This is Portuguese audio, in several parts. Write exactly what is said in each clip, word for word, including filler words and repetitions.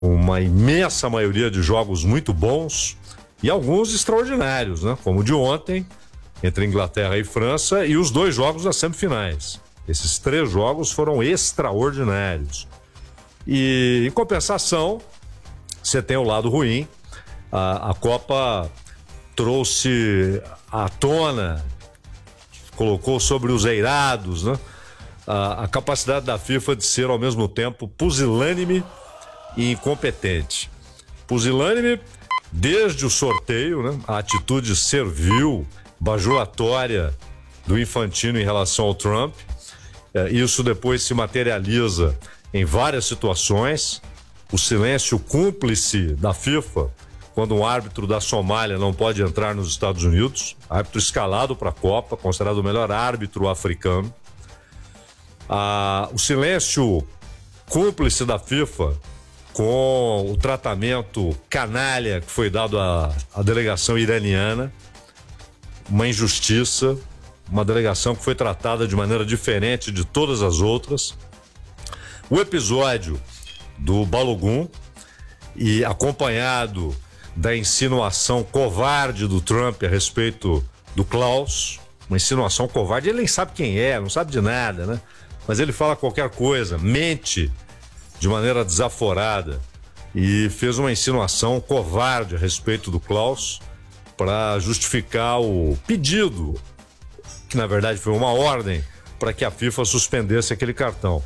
uma imensa maioria de jogos muito bons e alguns extraordinários, né? Como o de ontem, entre Inglaterra e França, e os dois jogos das semifinais. Esses três jogos foram extraordinários. E, em compensação, você tem o lado ruim. A, a Copa trouxe à tona, colocou sobre os eirados, né? A, a capacidade da FIFA de ser, ao mesmo tempo, pusilânime e incompetente. Pusilânime desde o sorteio, né? A atitude servil, bajulatória do Infantino em relação ao Trump. É, isso depois se materializa em várias situações. O silêncio cúmplice da FIFA quando um árbitro da Somália não pode entrar nos Estados Unidos, árbitro escalado para a Copa, considerado o melhor árbitro africano. Ah, o silêncio cúmplice da FIFA com o tratamento canalha que foi dado à, à delegação iraniana, uma injustiça, uma delegação que foi tratada de maneira diferente de todas as outras. O episódio do Balogun, e acompanhado da insinuação covarde do Trump a respeito do Klaus, uma insinuação covarde, ele nem sabe quem é, não sabe de nada, né? Mas ele fala qualquer coisa, mente de maneira desaforada e fez uma insinuação covarde a respeito do Klaus para justificar o pedido, que na verdade foi uma ordem para que a FIFA suspendesse aquele cartão.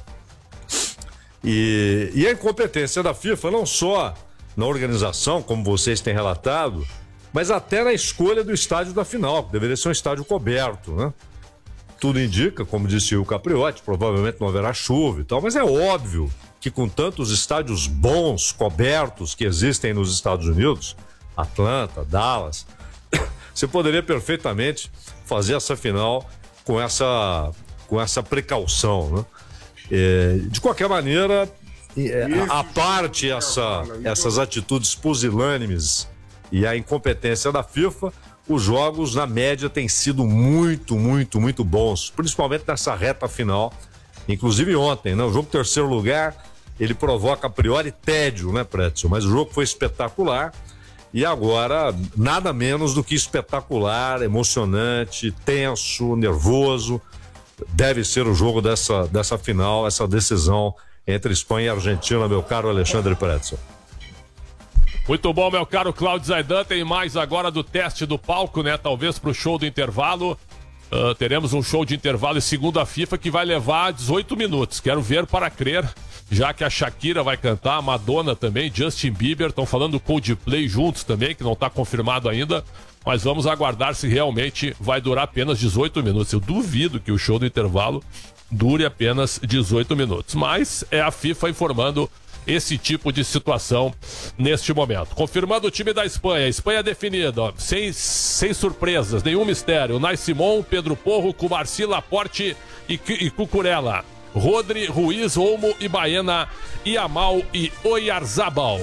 E, e a incompetência da FIFA não só na organização, como vocês têm relatado, mas até na escolha do estádio da final, que deveria ser um estádio coberto, né? Tudo indica, como disse o Capriotti, provavelmente não haverá chuva e tal, mas é óbvio que com tantos estádios bons, cobertos, que existem nos Estados Unidos, Atlanta, Dallas, você poderia perfeitamente fazer essa final com essa, com essa precaução, né? É, de qualquer maneira, a, a parte essa, essas atitudes pusilânimes e a incompetência da FIFA, os jogos na média têm sido muito, muito, muito bons, principalmente nessa reta final, inclusive ontem, né? O jogo terceiro lugar, ele provoca a priori tédio, né, Pretzel? Mas o jogo foi espetacular e agora nada menos do que espetacular, emocionante, tenso, nervoso. Deve ser o jogo dessa, dessa final, essa decisão entre Espanha e Argentina, meu caro Alexandre Pretzel. Muito bom, meu caro Cláudio Zaidan. Tem mais agora do teste do palco, né? Talvez pro show do intervalo. Uh, teremos um show de intervalo segundo a FIFA que vai levar dezoito minutos. Quero ver para crer, já que a Shakira vai cantar, a Madonna também, Justin Bieber, estão falando do Coldplay juntos também, que não está confirmado ainda. Mas vamos aguardar se realmente vai durar apenas dezoito minutos. Eu duvido que o show do intervalo dure apenas dezoito minutos. Mas é a FIFA informando esse tipo de situação neste momento. Confirmando o time da Espanha. Espanha definida, ó, sem, sem surpresas, nenhum mistério. Unai Simón, Pedro Porro, Cubarsí, Laporte e, e Cucurella. Rodri, Ruiz, Olmo e Baena, Yamal e Oyarzabal.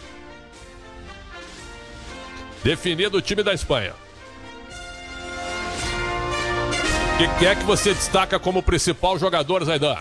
Definido o time da Espanha. O que, que é que você destaca como principal jogador, Zaidan?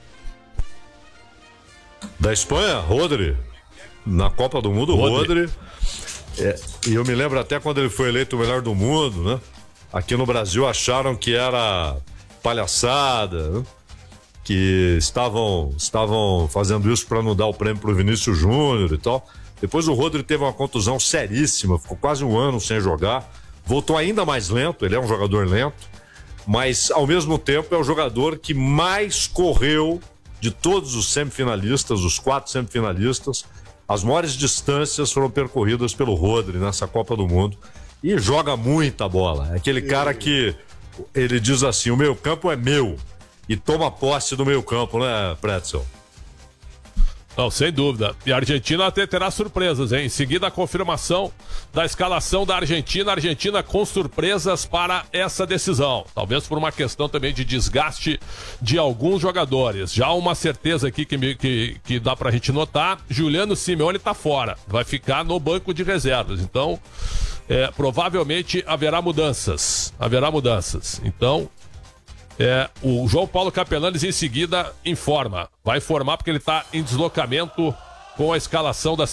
Da Espanha, Rodri. Na Copa do Mundo, Rodri. Rodri. É, e eu me lembro até quando ele foi eleito o melhor do mundo, né? Aqui no Brasil acharam que era palhaçada, né? Que estavam, estavam fazendo isso para não dar o prêmio pro Vinícius Júnior e tal. Depois o Rodri teve uma contusão seríssima, ficou quase um ano sem jogar, voltou ainda mais lento, ele é um jogador lento, mas ao mesmo tempo é o jogador que mais correu de todos os semifinalistas, os quatro semifinalistas. As maiores distâncias foram percorridas pelo Rodri nessa Copa do Mundo e joga muita bola. É aquele cara que ele diz assim, o meio campo é meu, e toma posse do meio campo, né, Pretzel? Não, sem dúvida. E a Argentina até terá surpresas, hein? Em seguida, a confirmação da escalação da Argentina. A Argentina com surpresas para essa decisão. Talvez por uma questão também de desgaste de alguns jogadores. Já uma certeza aqui que, me, que, que dá pra gente notar, Juliano Simeone tá fora. Vai ficar no banco de reservas. Então, é, provavelmente haverá mudanças. Haverá mudanças. Então... É, o João Paulo Capelanes em seguida informa, vai informar porque ele está em deslocamento com a escalação da